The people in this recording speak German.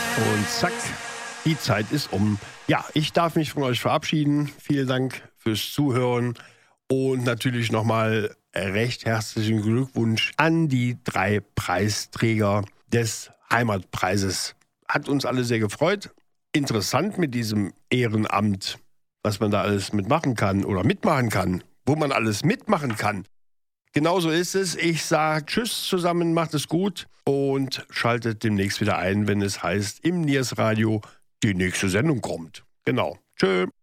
Und zack, die Zeit ist um. Ja, ich darf mich von euch verabschieden. Vielen Dank fürs Zuhören. Und natürlich nochmal recht herzlichen Glückwunsch an die 3 Preisträger des Heimatpreises. Hat uns alle sehr gefreut. Interessant mit diesem Ehrenamt, was man da alles mitmachen kann oder mitmachen kann, wo man alles mitmachen kann. Genauso ist es. Ich sage Tschüss zusammen, macht es gut und schaltet demnächst wieder ein, wenn es heißt, im Niers Radio die nächste Sendung kommt. Genau. Tschö.